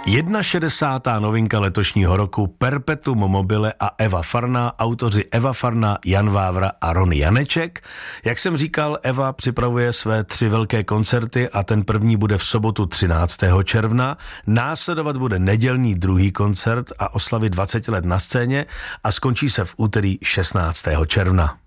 61. novinka letošního roku Perpetuum mobile a Eva Farná, autoři Eva Farná, Jan Vávra a Ron Janeček. Jak jsem říkal, Eva připravuje své 3 velké koncerty a ten první bude v sobotu 13. června. Následovat bude nedělní druhý koncert a oslavy 20 let na scéně a skončí se v úterý 16. června.